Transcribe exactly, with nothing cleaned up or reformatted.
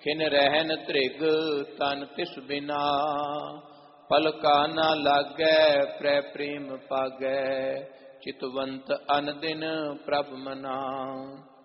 ਖਿਨ ਰਹਿਨ ਧ੍ਰਿਗ ਤਨ ਤਿਸ ਬਿਨਾ, ਪਲਕਾ ਨਾ ਲਾਗੈ ਪ੍ਰੈ ਪ੍ਰੇਮ ਪਾਗੈ, ਚਿਤਵੰਤ ਅਨ ਦਿਨ ਪ੍ਰਭ ਮਨਾ।